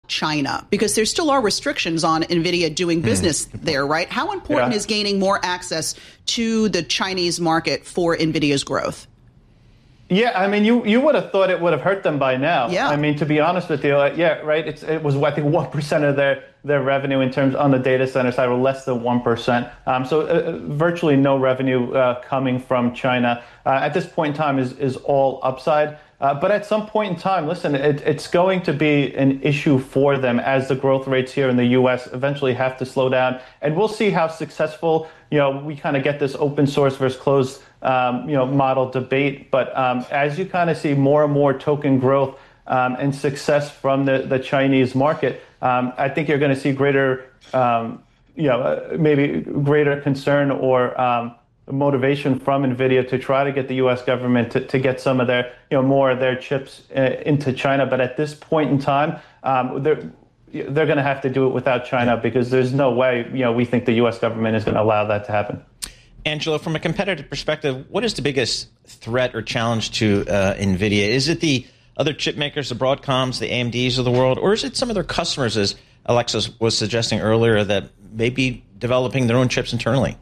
China? Because there still are restrictions on NVIDIA doing business there, right? How important is gaining more access to the Chinese market for NVIDIA's growth? Yeah, I mean, you would have thought it would have hurt them by now. Yeah. I mean, to be honest with you, yeah, right. It was, I think, 1% of their revenue in terms on the data center side, or less than 1%. So virtually no revenue coming from China at this point in time is all upside. But at some point in time, listen, it's going to be an issue for them as the growth rates here in the U.S. eventually have to slow down. And we'll see how successful, we kind of get this open source versus closed, model debate. But as you kind of see more and more token growth and success from the Chinese market, I think you're going to see greater, maybe greater concern or motivation from NVIDIA to try to get the U.S. government to get some of their, more of their chips into China. But at this point in time, they're going to have to do it without China, because there's no way, we think the U.S. government is going to allow that to happen. Angelo, from a competitive perspective, what is the biggest threat or challenge to NVIDIA? Is it the other chip makers, the Broadcoms, the AMDs of the world, or is it some of their customers, as Alexis was suggesting earlier, that may be developing their own chips internally?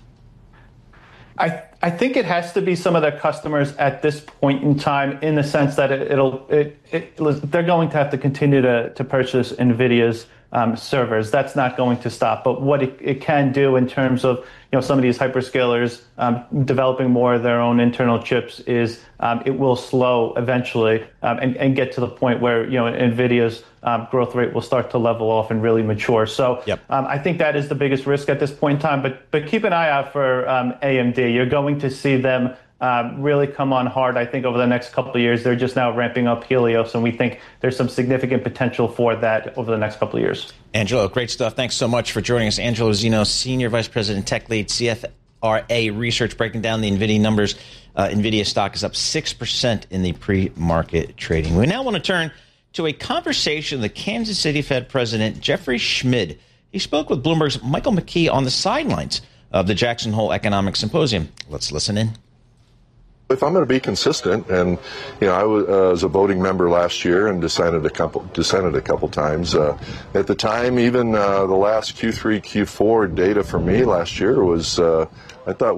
I think it has to be some of their customers at this point in time, in the sense that they're going to have to continue to purchase NVIDIA's servers. That's not going to stop. But what it can do in terms of some of these hyperscalers developing more of their own internal chips is it will slow eventually and get to the point where NVIDIA's growth rate will start to level off and really mature. So I think that is the biggest risk at this point in time. But keep an eye out for AMD. You're going to see them really come on hard, I think, over the next couple of years. They're just now ramping up Helios, and we think there's some significant potential for that over the next couple of years. Angelo, great stuff. Thanks so much for joining us. Angelo Zeno, Senior Vice President, Tech Lead, CFRA Research, breaking down the NVIDIA numbers. NVIDIA stock is up 6% in the pre-market trading. We now want to turn to a conversation with the Kansas City Fed President, Jeffrey Schmid. He spoke with Bloomberg's Michael McKee on the sidelines of the Jackson Hole Economic Symposium. Let's listen in. If I'm going to be consistent, and I was a voting member last year and dissented a couple times. At the time, even the last Q3, Q4 data for me last year was, I thought